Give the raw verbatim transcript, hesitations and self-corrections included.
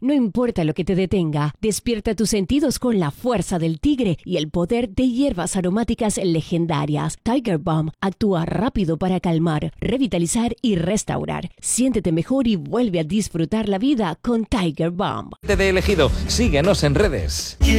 No importa lo que te detenga, despierta tus sentidos con la fuerza del tigre y el poder de hierbas aromáticas legendarias. Tiger Balm actúa rápido para calmar, revitalizar y restaurar. Siéntete mejor y vuelve a disfrutar la vida con Tiger Balm. Te he elegido. Síguenos en redes.